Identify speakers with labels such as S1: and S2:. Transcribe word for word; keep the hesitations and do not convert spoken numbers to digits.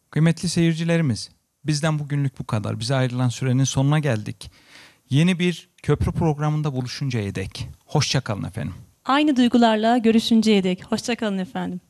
S1: Kıymetli seyircilerimiz, bizden bugünlük bu kadar. Bize ayrılan sürenin sonuna geldik. Yeni bir köprü programında buluşuncaya dek. Hoşça kalın efendim.
S2: Aynı duygularla görüşünceye dek. Hoşça kalın efendim.